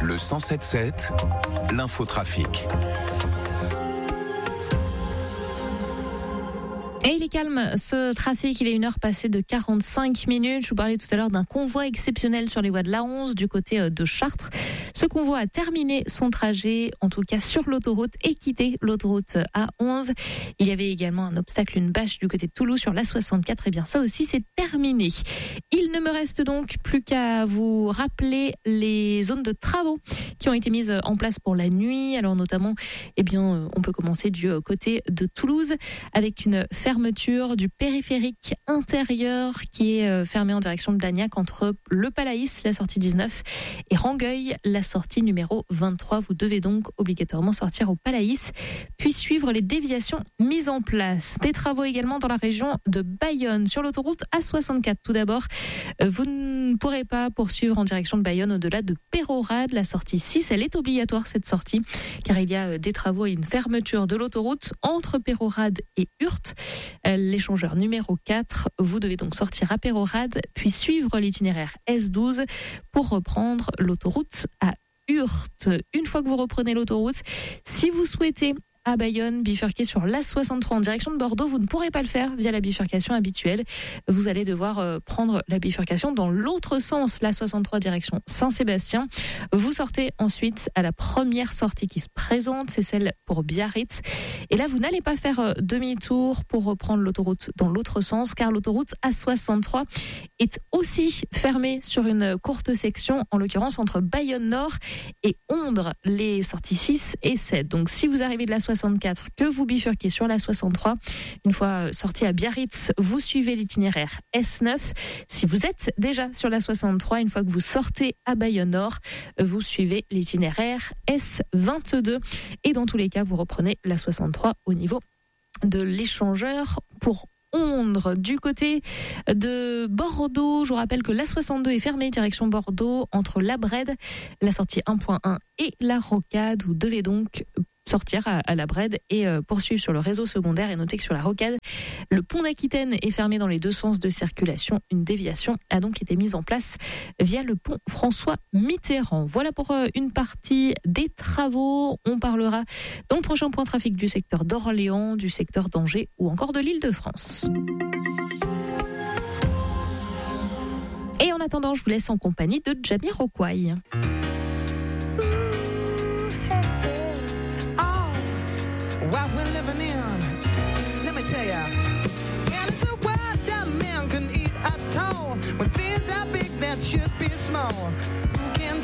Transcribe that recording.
Le 107.7, l'infotrafic. Et il est calme, ce trafic, il est 1h passée de 45 minutes. Je vous parlais tout à l'heure d'un convoi exceptionnel sur les voies de l'A11 du côté de Chartres. Ce convoi a terminé son trajet, en tout cas sur l'autoroute, et quitté l'autoroute A11. Il y avait également un obstacle, une bâche du côté de Toulouse sur l'A64. Et bien ça aussi, c'est terminé. Il ne me reste donc plus qu'à vous rappeler les zones de travaux qui ont été mises en place pour la nuit. Alors notamment, on peut commencer du côté de Toulouse avec une fermeture du périphérique intérieur qui est fermé en direction de Blagnac entre le Palaïs, la sortie 19, et Rangueil, la sortie numéro 23. Vous devez donc obligatoirement sortir au Palaïs, puis suivre les déviations mises en place. Des travaux également dans la région de Bayonne, sur l'autoroute A64. Tout d'abord, vous ne pourrez pas poursuivre en direction de Bayonne au-delà de Pérorade, la sortie 6. Elle est obligatoire, cette sortie, car il y a des travaux et une fermeture de l'autoroute entre Pérorade et Hurte. L'échangeur numéro 4, vous devez donc sortir à Pérorade, puis suivre l'itinéraire S12 pour reprendre l'autoroute à Hurte. Une fois que vous reprenez l'autoroute, si vous souhaitez à Bayonne bifurquer sur l'A63 en direction de Bordeaux, vous ne pourrez pas le faire via la bifurcation habituelle. Vous allez devoir prendre la bifurcation dans l'autre sens, l'A63 direction Saint-Sébastien. Vous sortez ensuite à la première sortie qui se présente, c'est celle pour Biarritz. Et là, vous n'allez pas faire demi-tour pour reprendre l'autoroute dans l'autre sens, car l'autoroute A63 est aussi fermée sur une courte section, en l'occurrence entre Bayonne-Nord et Ondres, les sorties 6 et 7. Donc si vous arrivez de la 64, que vous bifurquez sur la 63, une fois sorti à Biarritz, vous suivez l'itinéraire S9. Si vous êtes déjà sur la 63, une fois que vous sortez à Bayonne-Nord, vous suivez l'itinéraire S22. Et dans tous les cas, vous reprenez la 63 au niveau de l'échangeur pour Ondres. Du côté de Bordeaux, je vous rappelle que l'A62 est fermée direction Bordeaux entre la Brède, la sortie 1.1 et la Rocade. Vous devez donc sortir à la Brède et poursuivre sur le réseau secondaire. Et notez que sur la Rocade, le pont d'Aquitaine est fermé dans les deux sens de circulation. Une déviation a donc été mise en place via le pont François Mitterrand. Voilà pour une partie des travaux. On parlera dans le prochain point trafic du secteur d'Orléans, du secteur d'Angers ou encore de l'Île-de-France. Et en attendant, je vous laisse en compagnie de Jamiroquai. What we're living in, let me tell ya. Yeah, it's a world that man can eat at all. When things are big, that should be small.